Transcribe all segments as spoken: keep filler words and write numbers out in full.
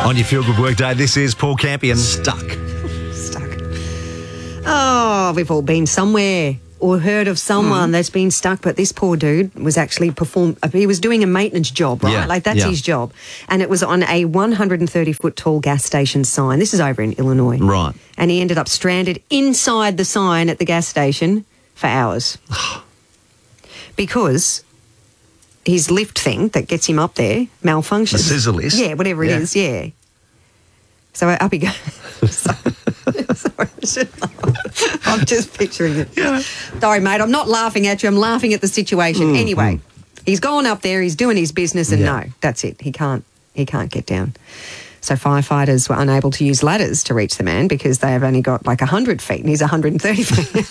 On your Feel Good Work Day, this is Paul Campion. Stuck. Stuck. Oh, we've all been somewhere or heard of someone mm. that's been stuck, but this poor dude was actually perform. He was doing a maintenance job, right? Yeah, like that's yeah. his job. And it was on a one hundred thirty foot tall gas station sign. This is over in Illinois. Right. And he ended up stranded inside the sign at the gas station for hours. Because his lift thing that gets him up there malfunctions. The scissor lift? Yeah, whatever it Yeah. is, yeah. So up he goes. Sorry, I'm just picturing it. Yeah. Sorry, mate, I'm not laughing at you. I'm laughing at the situation. Mm, anyway, mm. he's gone up there. He's doing his business, and Yeah. no, that's it. He can't. He can't get down. So firefighters were unable to use ladders to reach the man because they have only got like one hundred feet, and he's one hundred thirty feet.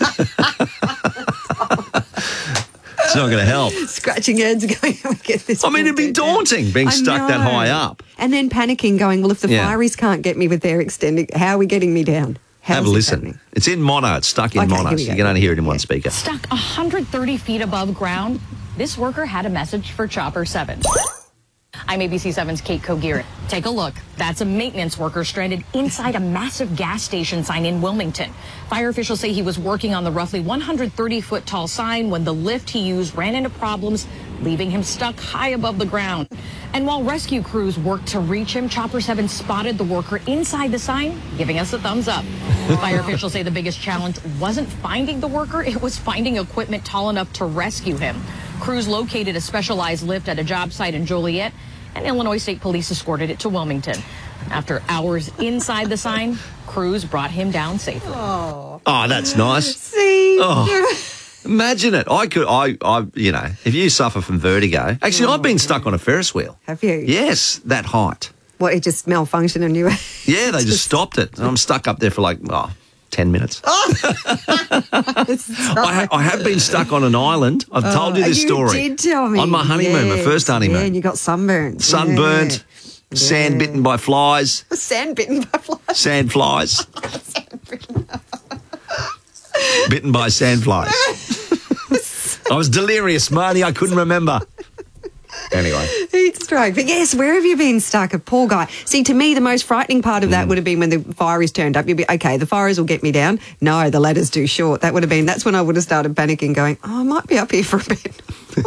It's not going to help. Scratching heads going, we get this. I mean, it'd be daunting being I stuck that know. high up. And then panicking, going, well, if the Yeah. fireys can't get me with their extended, how are we getting me down? How's Have a this listen. happening? It's in mono. It's stuck in Okay, mono. here we So go. you can only hear it in one speaker. Stuck one hundred thirty feet above ground, this worker had a message for Chopper seven. I'm A B C seven's Kate Kogier. Take a look. That's a maintenance worker stranded inside a massive gas station sign in Wilmington. Fire officials say he was working on the roughly one hundred thirty foot tall sign when the lift he used ran into problems, leaving him stuck high above the ground. And while rescue crews worked to reach him, Chopper seven spotted the worker inside the sign, giving us a thumbs up. Fire officials say the biggest challenge wasn't finding the worker, it was finding equipment tall enough to rescue him. Crews located a specialized lift at a job site in Joliet, and Illinois State Police escorted it to Wilmington. After hours inside the sign, crews brought him down safely. Oh, Oh, that's nice. see? Oh. Imagine it. I could, I, I, you know, if you suffer from vertigo. Actually, I've been stuck on a Ferris wheel. Have you? Yes, that height. What, it just malfunctioned and you... Yeah, they just stopped it. And I'm stuck up there for like, oh, ten minutes. Oh. I, ha- I have been stuck on an island. I've told you this you story. did tell me. On my honeymoon, my Yes. first honeymoon. Yeah, and you got sunburned. Sunburnt, Yeah. sand Yeah. bitten by flies, Sand bitten by flies. sand flies. Bitten by sand flies. I was delirious, Marnie. I couldn't remember. Anyway. Heat stroke. But yes, where have you been stuck? A poor guy. See, to me, the most frightening part of that Mm. would have been when the fire is turned up. You'd be, okay, the fires will get me down. No, the ladder's too short. That would have been, that's when I would have started panicking, going, oh, I might be up here for a bit.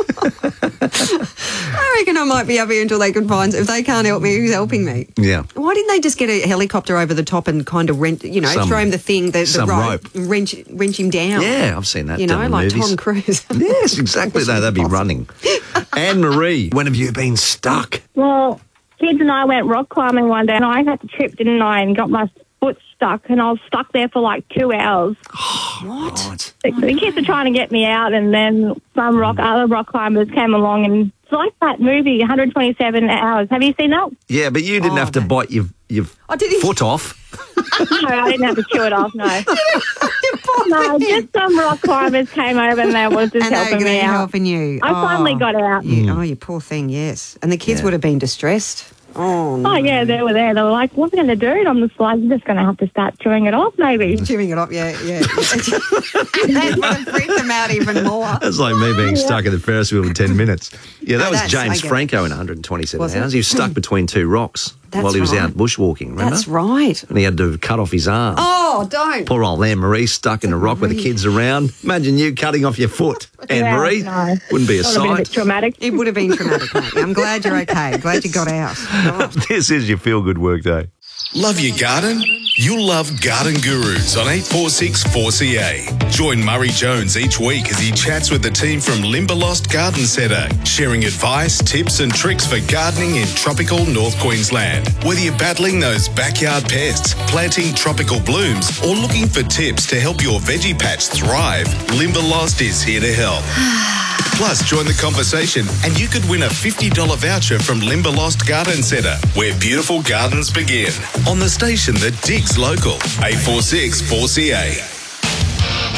I reckon I might be up here until they can find, if they can't help me, who's helping me? Yeah. Why didn't they just get a helicopter over the top and kind of rent, you know, Some- throw him the thing, the, the some rope, rope. and wrench, wrench him down? Yeah, I've seen that You done know, in like movies. Tom Cruise. Yes, exactly. Though they'd be running. Anne-Marie, when have you been stuck? Well, kids and I went rock climbing one day and I had to trip, didn't I, and got my foot stuck and I was stuck there for like two hours. What? The, the kids were trying to get me out and then some rock, other rock climbers came along and it's like that movie, one hundred twenty-seven hours. Have you seen that? Yeah, but you didn't Oh, have to man. bite your, your Oh, did he? foot off. No, I didn't have to chew it off, no. No, just some rock climbers came over and they were just And they helping were me out. helping you. I Oh. finally got out. You, oh, you poor thing, yes. And the kids Yeah. would have been distressed. Oh, no. Oh, yeah, they were there. They were like, what are we going to do? And I'm just like, you're just going to have to start chewing it off, maybe. Chewing it up, yeah, yeah. That would have freaked them out even more. That's like me being stuck in the Ferris wheel in ten minutes. Yeah, that No, was that's- James I get it. Franco in one hundred twenty-seven Was it? hours. He was stuck between two rocks That's while he was right. out bushwalking, remember? That's right. And he had to cut off his arm. Oh, don't. Poor old Anne-Marie stuck in a rock with the kids around. Imagine you cutting off your foot, Anne-Marie. no. Wouldn't be a That would have been a bit sight. traumatic. It would have been traumatic, mate. I'm glad you're okay. Glad you got out. Oh. This is your feel-good work day. Love your garden? You'll love Garden Gurus on eight four six four C A. Join Murray Jones each week as he chats with the team from Limberlost Garden Centre, sharing advice, tips and tricks for gardening in tropical North Queensland. Whether you're battling those backyard pests, planting tropical blooms or looking for tips to help your veggie patch thrive, Limberlost is here to help. Plus, join the conversation and you could win a fifty dollars voucher from Limberlost Garden Centre, where beautiful gardens begin. On the station that digs local, eight four six four C A.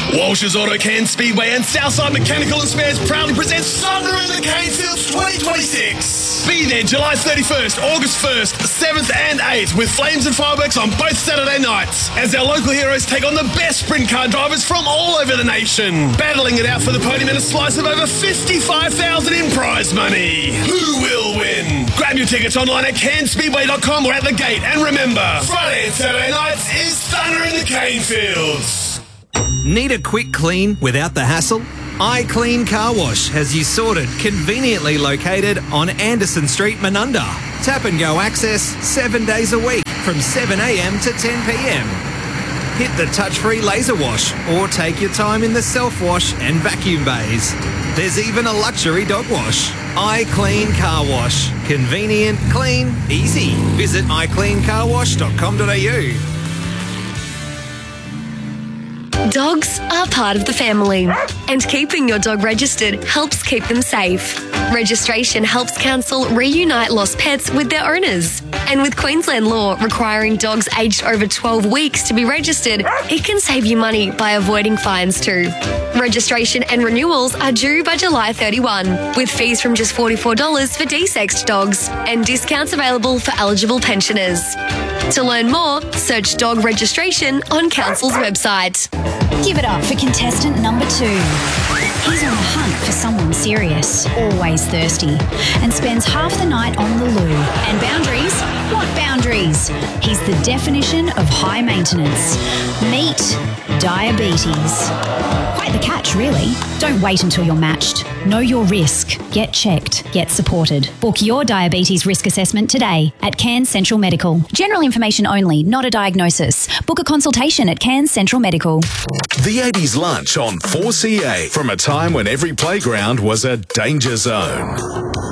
Walsh's Auto Cairns Speedway and Southside Mechanical and Spares proudly presents Thunder in the Cane Fields twenty twenty-six. Be there July thirty-first, August first, seventh and eighth with flames and fireworks on both Saturday nights as our local heroes take on the best sprint car drivers from all over the nation, battling it out for the podium and a slice of over fifty-five thousand dollars in prize money. Who will win? Grab your tickets online at cairns speedway dot com or at the gate. And remember, Friday and Saturday nights is Thunder in the Cane Fields. Need a quick clean without the hassle? iClean Car Wash has you sorted, conveniently located on Anderson Street, Menunda. Tap and go access seven days a week from seven a m to ten p m. Hit the touch-free laser wash or take your time in the self-wash and vacuum bays. There's even a luxury dog wash. iClean Car Wash. Convenient, clean, easy. Visit i clean car wash dot com dot a u. Dogs are part of the family, and keeping your dog registered helps keep them safe. Registration helps council reunite lost pets with their owners. And with Queensland law requiring dogs aged over twelve weeks to be registered, it can save you money by avoiding fines too. Registration and renewals are due by July thirty-first, with fees from just forty-four dollars for desexed dogs and discounts available for eligible pensioners. To learn more, search dog registration on Council's website. Give it up for contestant number two. He's on the hunt for someone serious, always thirsty, and spends half the night on the loo. And boundaries? What boundaries? He's the definition of high maintenance. Meet diabetes. Quite the catch, really. Don't wait until you're matched. Know your risk. Get checked. Get supported. Book your diabetes risk assessment today at Cairns Central Medical. General information only, not a diagnosis. Book a consultation at Cairns Central Medical. The eighties lunch on four C A, from a time when every playground was a danger zone.